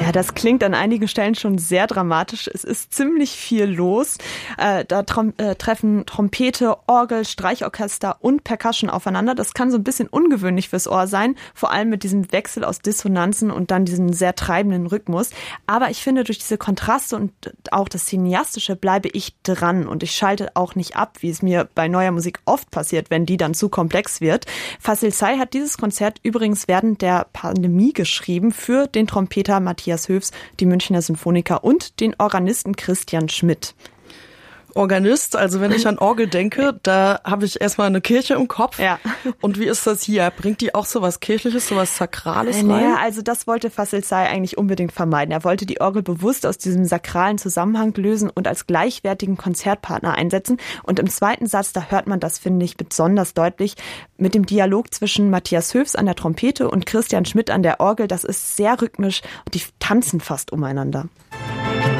Ja, das klingt an einigen Stellen schon sehr dramatisch. Es ist ziemlich viel los. Da treffen Trompete, Orgel, Streichorchester und Percussion aufeinander. Das kann so ein bisschen ungewöhnlich fürs Ohr sein, vor allem mit diesem Wechsel aus Dissonanzen und dann diesem sehr treibenden Rhythmus. Aber ich finde, durch diese Kontraste und auch das Cineastische bleibe ich dran und ich schalte auch nicht ab, wie es mir bei neuer Musik oft passiert, wenn die dann zu komplex wird. Facil Say hat dieses Konzert übrigens während der Pandemie geschrieben für den Trompeter Matthias Höfs, die Münchner Sinfoniker und den Organisten Christian Schmidt. Organist, also wenn ich an Orgel denke, da habe ich erstmal eine Kirche im Kopf. Ja. Und wie ist das hier? Bringt die auch sowas Kirchliches, sowas Sakrales rein? Naja, also das wollte Facil Say eigentlich unbedingt vermeiden. Er wollte die Orgel bewusst aus diesem sakralen Zusammenhang lösen und als gleichwertigen Konzertpartner einsetzen. Und im zweiten Satz, da hört man das, finde ich, besonders deutlich, mit dem Dialog zwischen Matthias Höfs an der Trompete und Christian Schmidt an der Orgel. Das ist sehr rhythmisch und die tanzen fast umeinander.